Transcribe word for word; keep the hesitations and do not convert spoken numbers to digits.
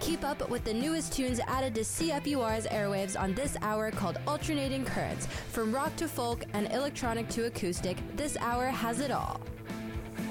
Keep up with the newest tunes added to C F U R's airwaves on this hour called Alternating Currents. From rock to folk and electronic to acoustic, this hour has it all.